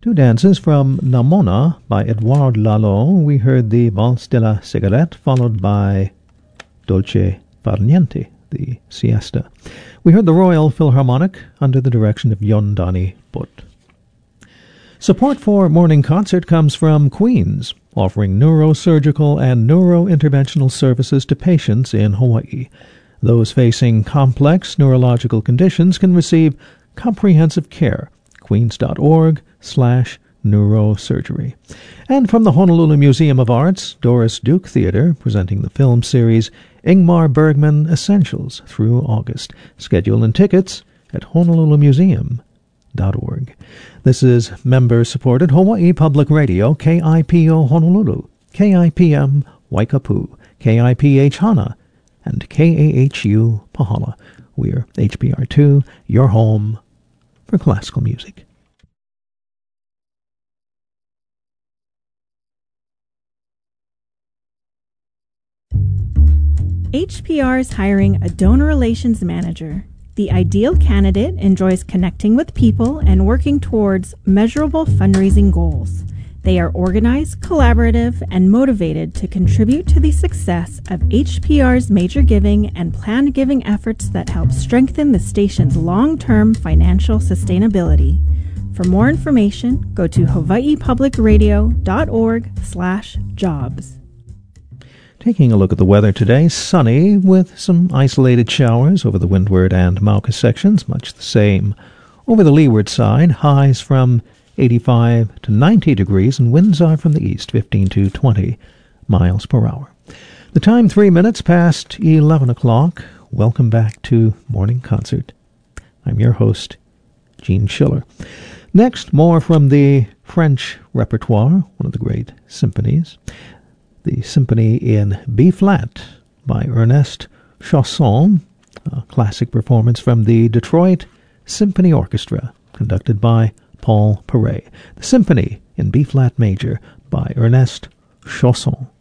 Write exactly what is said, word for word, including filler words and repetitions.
Two dances from Namona by Edouard Lalo. We heard the Valse de la Cigarette, followed by Dolce far niente, the Siesta. We heard the Royal Philharmonic under the direction of Yondani Butt. Support for Morning Concert comes from Queens, offering neurosurgical and neurointerventional services to patients in Hawaii. Those facing complex neurological conditions can receive comprehensive care. Queens.org slash neurosurgery. And from the Honolulu Museum of Arts, Doris Duke Theater, presenting the film series Ingmar Bergman Essentials through August. Schedule and tickets at honolulu museum dot org. This is member-supported Hawaii Public Radio, K I P O Honolulu, K I P M Waikapu, K I P H Hana, and K A H U Pahala. We're H P R two, your home for classical music. H P R is hiring a donor relations manager. The ideal candidate enjoys connecting with people and working towards measurable fundraising goals. They are organized, collaborative, and motivated to contribute to the success of H P R's major giving and planned giving efforts that help strengthen the station's long-term financial sustainability. For more information, go to hawaii public radio dot org slash jobs. Taking a look at the weather today, sunny with some isolated showers over the windward and Mauka sections, much the same over the leeward side. Highs from eighty-five to ninety degrees, and winds are from the east, fifteen to twenty miles per hour. The time, three minutes past eleven o'clock. Welcome back to Morning Concert. I'm your host, Gene Schiller. Next, more from the French repertoire, one of the great symphonies. The Symphony in B-flat by Ernest Chausson, a classic performance from the Detroit Symphony Orchestra, conducted by Paul Paray. The Symphony in B-flat major by Ernest Chausson.